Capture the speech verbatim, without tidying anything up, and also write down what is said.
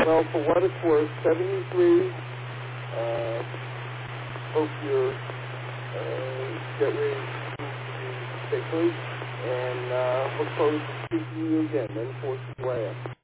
Well, for what it's worth, seventy-three. Uh, hope you're uh, get ready to stay safe, and uh, look forward to speaking to you again. Then, Forces Way.